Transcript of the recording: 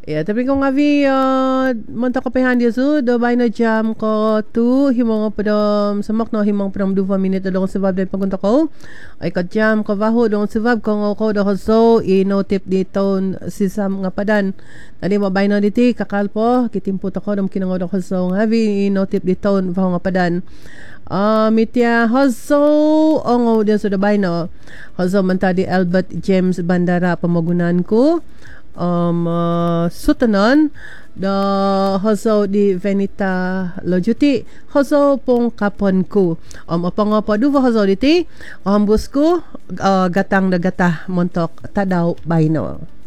Ya, tapi kung ngavi monta kapihan dia su do bay na jam ko tu himong padom samak no himong padom 2 minute dong sebab dari pagunta ko ay ka jam ko baho dong sebab ko do so no tip di ton sisam ngapadan tadi mo bay na diti kakalpo kitimpo ko dom kinango do so ngavi no tip di ton baho ngapadan mitya hoso ongo dia sudah bay no hoso mantadi Albert James Bandara pamagunan ko sutanon da hoso di Venita Lojuti hoso pong kapon ko apang apa duwa hoso diti hambus ko gatang da gatah montok tadaw bayno.